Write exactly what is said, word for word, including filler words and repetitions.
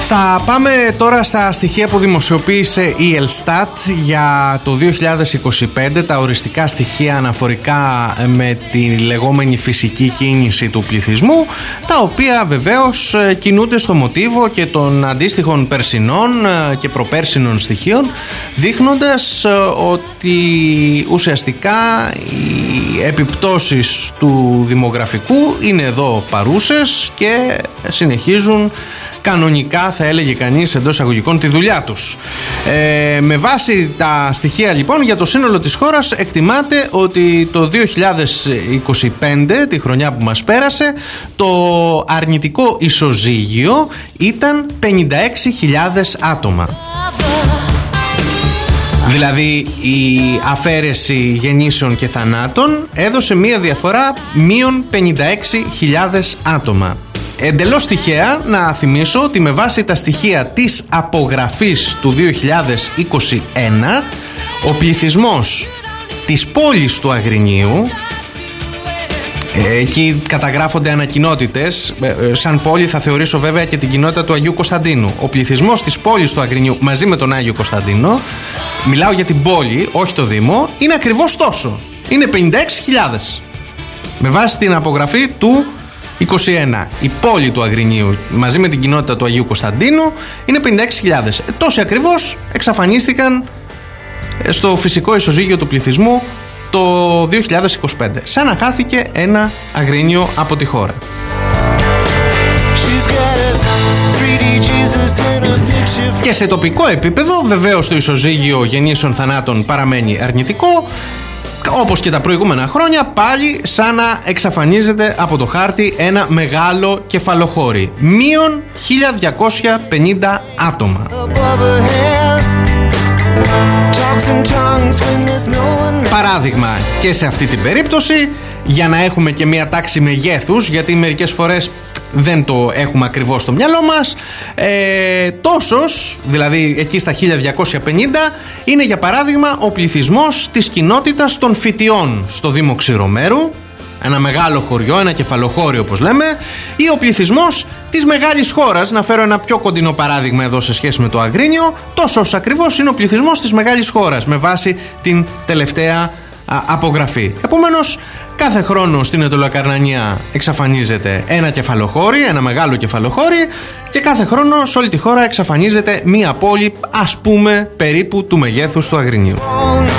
Θα πάμε τώρα στα στοιχεία που δημοσιοποίησε η Ελστάτ για το δύο χιλιάδες είκοσι πέντε, τα οριστικά στοιχεία αναφορικά με τη λεγόμενη φυσική κίνηση του πληθυσμού, τα οποία βεβαίως κινούνται στο μοτίβο και των αντίστοιχων περσινών και προπέρσινων στοιχείων, δείχνοντας ότι ουσιαστικά οι επιπτώσεις του δημογραφικού είναι εδώ παρούσες και συνεχίζουν κανονικά, θα έλεγε κανείς εντός εισαγωγικών, τη δουλειά τους. Ε, με βάση τα στοιχεία λοιπόν για το σύνολο της χώρας, εκτιμάται ότι το δύο χιλιάδες είκοσι πέντε, τη χρονιά που μας πέρασε, το αρνητικό ισοζύγιο ήταν πενήντα έξι χιλιάδες άτομα. Δηλαδή η αφαίρεση γεννήσεων και θανάτων έδωσε μία διαφορά μείον πενήντα έξι χιλιάδες άτομα. Εντελώς τυχαία να θυμίσω ότι με βάση τα στοιχεία της απογραφής του δύο χιλιάδες είκοσι ένα, ο πληθυσμός της πόλης του Αγρινίου, εκεί καταγράφονται ανακοινότητες, σαν πόλη θα θεωρήσω βέβαια και την κοινότητα του Αγίου Κωνσταντίνου, ο πληθυσμός της πόλης του Αγρινίου μαζί με τον Άγιο Κωνσταντίνο, μιλάω για την πόλη, όχι το Δήμο, είναι ακριβώς τόσο, είναι πενήντα έξι χιλιάδες με βάση την απογραφή του είκοσι ένα. Η πόλη του Αγρινίου μαζί με την κοινότητα του Αγίου Κωνσταντίνου είναι πενήντα έξι χιλιάδες. Τόσοι ακριβώς εξαφανίστηκαν στο φυσικό ισοζύγιο του πληθυσμού το δύο χιλιάδες είκοσι πέντε. Σαν να χάθηκε ένα Αγρίνιο από τη χώρα. Και σε τοπικό επίπεδο βεβαίως το ισοζύγιο γεννήσεων θανάτων παραμένει αρνητικό, όπως και τα προηγούμενα χρόνια, πάλι σαν να εξαφανίζεται από το χάρτη ένα μεγάλο κεφαλοχώρι. Μείον χίλια διακόσια πενήντα άτομα. Παράδειγμα και σε αυτή την περίπτωση, για να έχουμε και μια τάξη μεγέθους, γιατί μερικές φορές δεν το έχουμε ακριβώς στο μυαλό μας, ε, τόσος, δηλαδή εκεί στα χίλια διακόσια πενήντα, είναι για παράδειγμα ο πληθυσμός της κοινότητας των Φυτιών στο Δήμο Ξηρομέρου, ένα μεγάλο χωριό, ένα κεφαλοχώριο όπως λέμε, ή ο πληθυσμός της μεγάλης χώρας, να φέρω ένα πιο κοντινό παράδειγμα εδώ σε σχέση με το Αγρίνιο, τόσος ακριβώς είναι ο πληθυσμός της μεγάλης χώρας με βάση την τελευταία α, απογραφή. Επομένως, κάθε χρόνο στην Αιτωλοακαρνανία εξαφανίζεται ένα κεφαλοχώρι, ένα μεγάλο κεφαλοχώρι, και κάθε χρόνο σε όλη τη χώρα εξαφανίζεται μία πόλη, ας πούμε περίπου του μεγέθους του Αγρινίου.